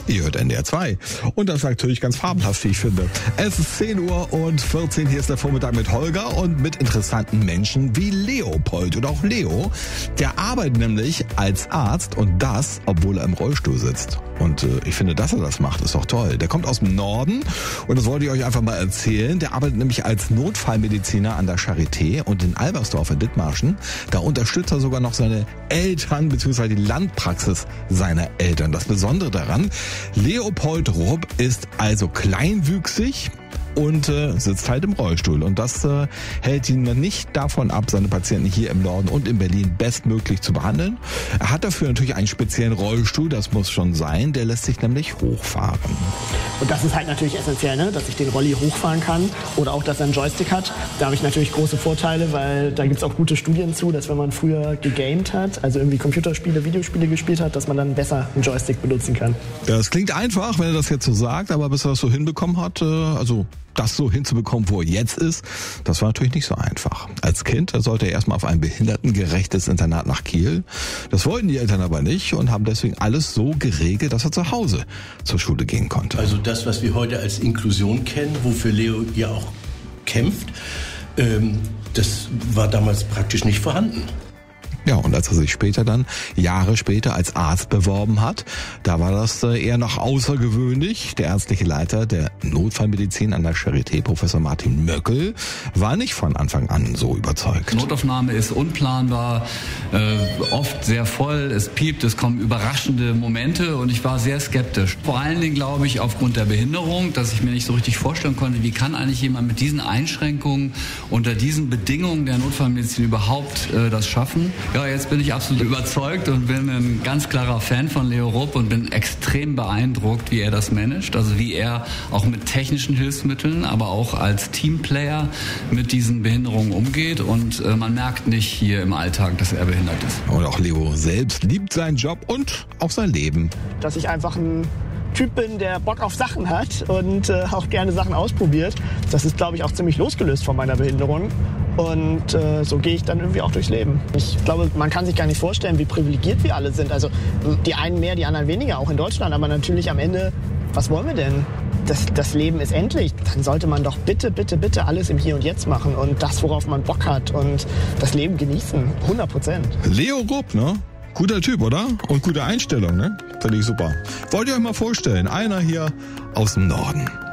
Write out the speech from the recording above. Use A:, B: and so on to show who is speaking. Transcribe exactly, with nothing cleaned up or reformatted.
A: Ihr hört N D R zwei. Und das ist natürlich ganz fabelhaft, wie ich finde. Es ist zehn Uhr und vierzehn. Hier ist der Vormittag mit Holger und mit interessanten Menschen wie Leopold oder auch Leo. Der arbeitet nämlich als Arzt und das, obwohl er im Rollstuhl sitzt. Und äh, ich finde, dass er das macht, ist doch toll. Der kommt aus dem Norden und das wollte ich euch einfach mal erzählen. Der arbeitet nämlich als Notfallmediziner an der Charité und in Albersdorf in Dithmarschen. Da unterstützt er sogar noch seine Eltern bzw. die Landpraxis seiner Eltern. Das Besondere daran, Leopold Rupp ist also kleinwüchsig und äh, sitzt halt im Rollstuhl. Und das äh, hält ihn nicht davon ab, seine Patienten hier im Norden und in Berlin bestmöglich zu behandeln. Er hat dafür natürlich einen speziellen Rollstuhl, das muss schon sein. Der lässt sich nämlich hochfahren.
B: Und das ist halt natürlich essentiell, ne? Dass ich den Rolli hochfahren kann oder auch, dass er einen Joystick hat. Da habe ich natürlich große Vorteile, weil da gibt es auch gute Studien zu, dass wenn man früher gegamed hat, also irgendwie Computerspiele, Videospiele gespielt hat, dass man dann besser einen Joystick benutzen kann.
A: Das klingt einfach, wenn er das jetzt so sagt, aber bis er das so hinbekommen hat, äh, also das so hinzubekommen, wo er jetzt ist, das war natürlich nicht so einfach. Als Kind sollte er erstmal auf ein behindertengerechtes Internat nach Kiel. Das wollten die Eltern aber nicht und haben deswegen alles so geregelt, dass er zu Hause zur Schule gehen konnte.
C: Also das, was wir heute als Inklusion kennen, wofür Leo ja auch kämpft, ähm, das war damals praktisch nicht vorhanden.
A: Ja, und als er sich später dann, Jahre später als Arzt beworben hat, da war das eher noch außergewöhnlich. Der ärztliche Leiter der Notfallmedizin an der Charité, Professor Martin Möckel, war nicht von Anfang an so überzeugt.
D: Notaufnahme ist unplanbar, äh, oft sehr voll, es piept, es kommen überraschende Momente und ich war sehr skeptisch. Vor allen Dingen glaube ich aufgrund der Behinderung, dass ich mir nicht so richtig vorstellen konnte, wie kann eigentlich jemand mit diesen Einschränkungen unter diesen Bedingungen der Notfallmedizin überhaupt äh, das schaffen. Ja, jetzt bin ich absolut überzeugt und bin ein ganz klarer Fan von Leo Rupp und bin extrem beeindruckt, wie er das managt. Also wie er auch mit technischen Hilfsmitteln, aber auch als Teamplayer mit diesen Behinderungen umgeht. Und äh, man merkt nicht hier im Alltag, dass er behindert ist.
A: Und auch Leo selbst liebt seinen Job und auch sein Leben.
B: Dass ich einfach ein Typ bin, der Bock auf Sachen hat und äh, auch gerne Sachen ausprobiert. Das ist, glaube ich, auch ziemlich losgelöst von meiner Behinderung. Und äh, so gehe ich dann irgendwie auch durchs Leben. Ich glaube, man kann sich gar nicht vorstellen, wie privilegiert wir alle sind. Also die einen mehr, die anderen weniger, auch in Deutschland. Aber natürlich am Ende, was wollen wir denn? Das, das Leben ist endlich. Dann sollte man doch bitte, bitte, bitte alles im Hier und Jetzt machen. Und das, worauf man Bock hat. Und das Leben genießen. hundert Prozent.
A: Leo Rupp, ne? Guter Typ, oder? Und gute Einstellung, ne? Finde ich super. Wollt ihr euch mal vorstellen, einer hier aus dem Norden.